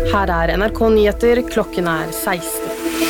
Her NRK Nyheter, klokken 16.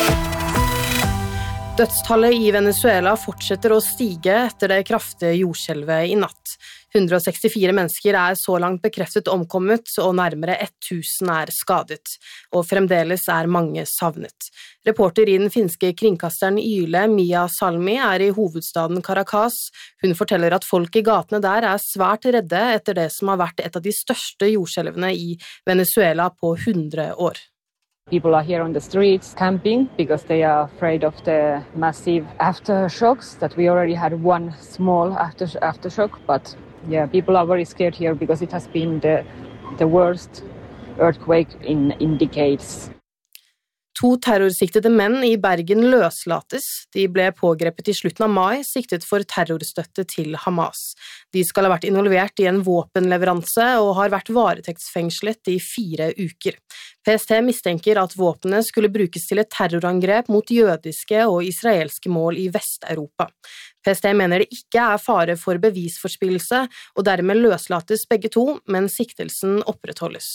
Dødstallet i Venezuela fortsetter å stige etter det kraftige jordskjelvet i natt. 164 mennesker så langt bekreftet omkommet, og nærmere 1000 skadet. Og fremdeles mange savnet. Reporter i den finske kringkasteren Yle, Mia Salmi, i hovedstaden Caracas. Hun forteller at folk i gatene der svært redde etter det som har vært et av de største jordskjelvene i Venezuela på 100 år. People are here on the streets camping because they are afraid of the massive aftershocks that we already had one small aftershock, but yeah, people are very scared here because it has been the worst earthquake in decades. 2 terrorsiktede menn i Bergen løslates. De ble pågrepet i slutten av mai, siktet for terrorstøtte til Hamas. De skal ha vært involvert i en våpenleveranse og har vært varetektsfengslet i 4 uker. PST mistenker at våpnene skulle brukes til et terrorangrep mot jødiske og israelske mål i Vest-Europa. PST mener det ikke fare for bevisforspillelse, og dermed løslates begge 2, men siktelsen opprettholdes.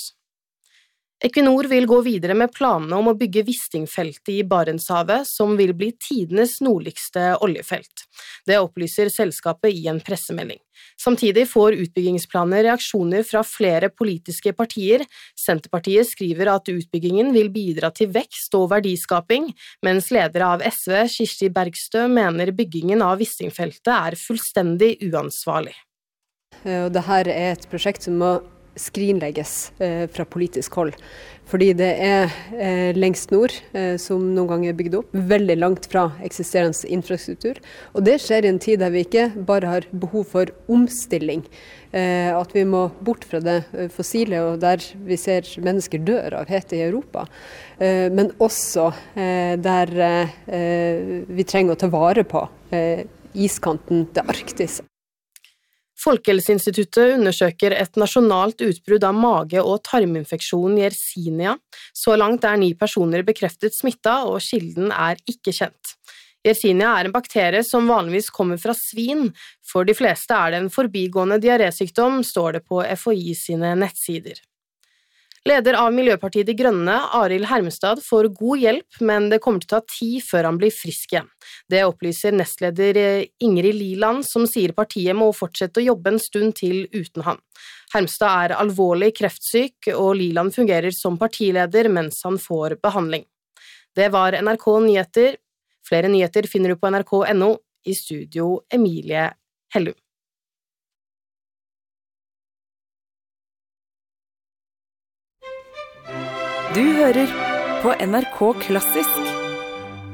Equinor vil gå videre med planene om å bygge Wisting-feltet i Barentshavet, som vil bli tidenes nordligste oljefelt. Det opplyser selskapet i en pressemelding. Samtidig får utbyggingsplaner reaksjoner fra flere politiske partier. Senterpartiet skriver at utbyggingen vil bidra til vekst og verdiskaping, mens leder av SV, Kirsti Bergstø, mener byggingen av Wisting-feltet fullstendig uansvarlig. Dette et prosjekt som må skrinlegges fra politisk hold, fordi det lengst nord som noen gang bygd opp, veldig langt fra eksisterende infrastruktur, og det skjer i en tid der vi ikke bare har behov for omstilling, at vi må bort fra det fossile, og der vi ser mennesker dør av hete i Europa, men også der vi trenger å ta vare på iskanten til Arktis. Folkehelseinstituttet undersøker et nasjonalt utbrudd av mage- og tarminfeksjon i Yersinia. Så langt 9 personer bekreftet smitta, og kilden ikke kjent. Yersinia en bakterie som vanligvis kommer fra svin. For de fleste det en forbigående diarésykdom, står det på FHI sine nettsider. Leder av Miljøpartiet De Grønne, Arild Hermstad, får god hjelp, men det kommer til å ta tid før han blir frisk igjen. Det opplyser nestleder Ingrid Liland, som sier partiet må fortsette å jobbe en stund til uten han. Hermstad alvorlig kreftsyk, og Liland fungerer som partileder mens han får behandling. Det var NRK Nyheter. Flere nyheter finner du på nrk.no. I studio Emilie Hellum. Du hører på NRK Klassisk.